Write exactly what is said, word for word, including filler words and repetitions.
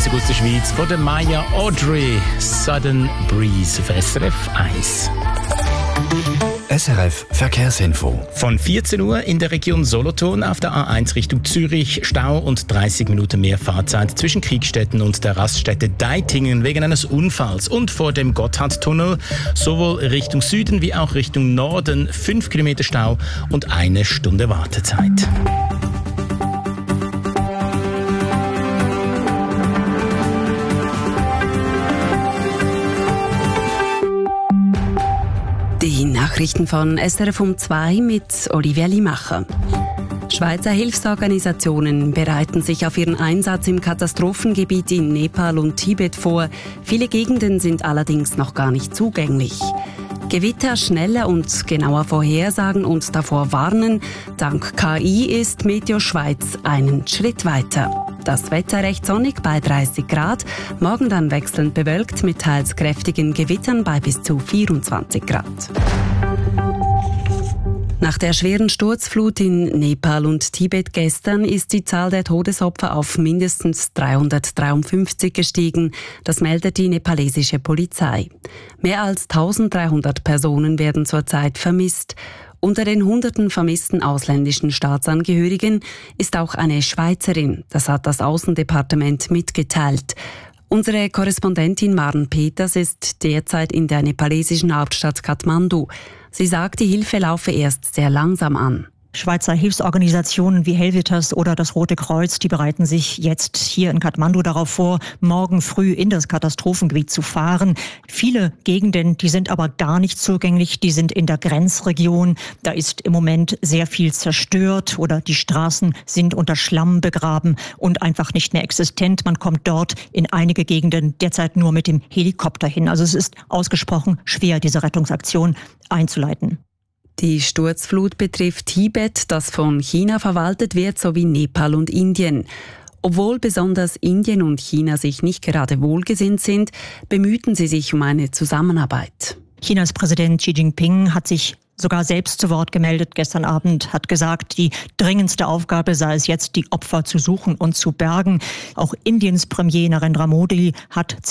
Musik aus der Schweiz von der Maya Audrey. Sudden Breeze auf S R F eins. S R F Verkehrsinfo. Von vierzehn Uhr in der Region Solothurn auf der A eins Richtung Zürich Stau und dreißig Minuten mehr Fahrzeit zwischen Kriegstetten und der Raststätte Deitingen wegen eines Unfalls und vor dem Gotthardtunnel sowohl Richtung Süden wie auch Richtung Norden fünf Kilometer Stau und eine Stunde Wartezeit. Die Nachrichten von S R F um zwei mit Olivia Limacher. Schweizer Hilfsorganisationen bereiten sich auf ihren Einsatz im Katastrophengebiet in Nepal und Tibet vor. Viele Gegenden sind allerdings noch gar nicht zugänglich. Gewitter schneller und genauer vorhersagen und davor warnen. Dank K I ist Meteo Schweiz einen Schritt weiter. Das Wetter recht sonnig bei dreißig Grad, morgen dann wechselnd bewölkt mit teils kräftigen Gewittern bei bis zu vierundzwanzig Grad. Nach der schweren Sturzflut in Nepal und Tibet gestern ist die Zahl der Todesopfer auf mindestens dreihundertdreiundfünfzig gestiegen. Das meldet die nepalesische Polizei. Mehr als eintausenddreihundert Personen werden zurzeit vermisst. Unter den hunderten vermissten ausländischen Staatsangehörigen ist auch eine Schweizerin. Das hat das Außendepartement mitgeteilt. Unsere Korrespondentin Maren Peters ist derzeit in der nepalesischen Hauptstadt Kathmandu. Sie sagt, die Hilfe laufe erst sehr langsam an. Schweizer Hilfsorganisationen wie Helvetas oder das Rote Kreuz, die bereiten sich jetzt hier in Kathmandu darauf vor, morgen früh in das Katastrophengebiet zu fahren. Viele Gegenden, die sind aber gar nicht zugänglich, die sind in der Grenzregion. Da ist im Moment sehr viel zerstört oder die Straßen sind unter Schlamm begraben und einfach nicht mehr existent. Man kommt dort in einige Gegenden derzeit nur mit dem Helikopter hin. Also es ist ausgesprochen schwer, diese Rettungsaktion einzuleiten. Die Sturzflut betrifft Tibet, das von China verwaltet wird, sowie Nepal und Indien. Obwohl besonders Indien und China sich nicht gerade wohlgesinnt sind, bemühten sie sich um eine Zusammenarbeit. Chinas Präsident Xi Jinping hat sich sogar selbst zu Wort gemeldet gestern Abend, hat gesagt, die dringendste Aufgabe sei es jetzt, die Opfer zu suchen und zu bergen. Auch Indiens Premier Narendra Modi hat